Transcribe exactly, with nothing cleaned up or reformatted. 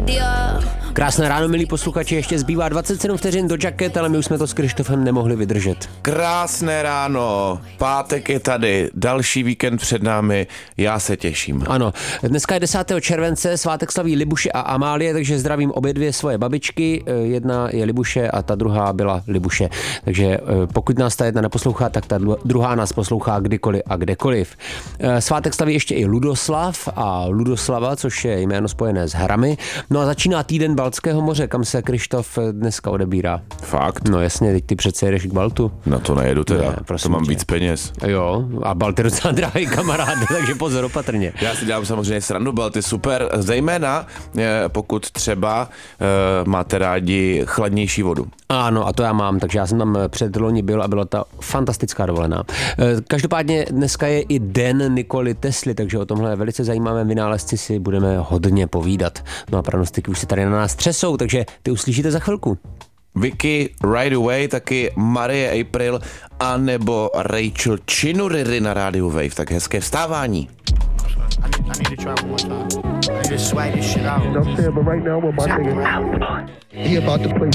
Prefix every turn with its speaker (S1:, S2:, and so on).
S1: Krásné ráno, milí posluchači, ještě zbývá dvacet sedm vteřin do Jacket, ale my už jsme to s Krištofem nemohli vydržet.
S2: Krásné ráno, pátek je tady, další víkend před námi, já se těším.
S1: Ano, dneska je desátého července, svátek slaví Libuše a Amálie, takže zdravím obě dvě svoje babičky, jedna je Libuše a ta druhá byla Libuše. Takže pokud nás ta jedna neposlouchá, tak ta druhá nás poslouchá kdykoliv a kdekoliv. Svátek slaví ještě i Ludoslav a Ludoslava, což je jméno spojené s hrami. No a začíná týden Baltského moře, kam se Krištof dneska odebírá.
S2: Fakt?
S1: No jasně, teď ty přece jedeš k Baltu.
S2: Na to nejedu teda,
S1: Ne,
S2: to mám
S1: tě.
S2: víc peněz.
S1: Jo, a Balt je docela drahý kamarád, takže pozor, opatrně.
S2: Já si dělám samozřejmě srandu, Balt je super, zejména pokud třeba uh, máte rádi chladnější vodu.
S1: Ano, a to já mám, takže já jsem tam před loni byl a byla ta fantastická dovolená. Každopádně dneska je i den Nikoli Tesly, takže o tomhle velice zajímavém vynálezci si budeme hodně povídat. No a pranostiky už se tady na nás třesou, takže ty uslyšíte za chvilku.
S2: Vicky, Right Away, taky Marie April a nebo Rachel Chinuriri na rádiu Wave, tak hezké vstávání.
S3: I need to try one more time. I just swag this shit out.
S4: I'm saying, but right now, what my nigga, he about to play